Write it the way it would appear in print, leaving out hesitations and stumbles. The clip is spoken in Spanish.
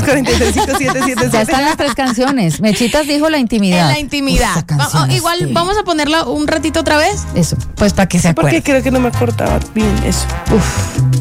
343-5777. Ya están las 3 canciones. Mechitas dijo La Intimidad. En la intimidad. Esta canción Igual es vamos a ponerla un ratito otra vez. Eso, pues para que se acuerden. Porque creo que no me acordaba bien eso.